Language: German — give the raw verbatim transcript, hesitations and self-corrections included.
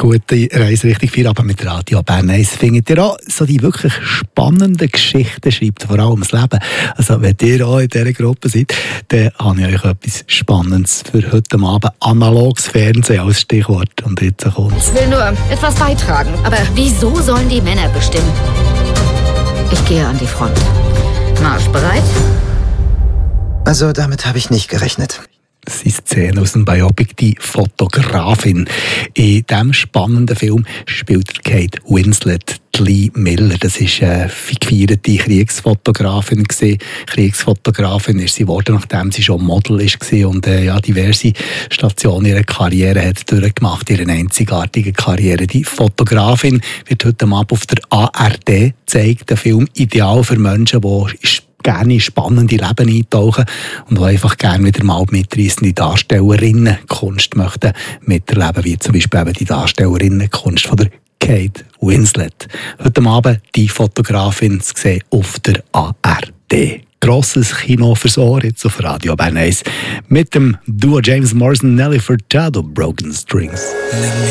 gute Reise Richtung Feierabend mit Radio Bern eins. Findet ihr auch so die wirklich spannenden Geschichten, schreibt vor allem das Leben. Also wenn ihr auch in dieser Gruppe seid, dann habe ich euch etwas Spannendes für heute Abend. Analoges Fernsehen als Stichwort. Und jetzt kommt Ich will nur etwas beitragen. Aber wieso sollen die Männer bestimmen? Ich gehe an die Front. Marsch bereit? Also damit habe ich nicht gerechnet. Das sind Szenen aus dem Biopic «Die Fotografin». In diesem spannenden Film spielt Kate Winslet Lee Miller. Das war eine gefeierte Kriegsfotografin. Kriegsfotografin ist sie geworden, nachdem sie schon Model war und äh, ja, diverse Stationen ihrer Karriere hat durchgemacht, ihre einzigartige Karriere. Die Fotografin wird heute Abend auf der A R D gezeigt. Der Film ideal für Menschen, die gerne in spannende Leben eintauchen und die einfach gerne wieder mal mitreissende Darstellerinnenkunst möchten miterleben, wie zum Beispiel eben die Darstellerinnenkunst von der Kate Winslet. Heute Abend die Fotografin zu sehen auf der A R D. Grosses Kino fürs Ohr jetzt auf Radio Bern eins mit dem Duo James Morrison, Nelly Furtado, Broken Strings.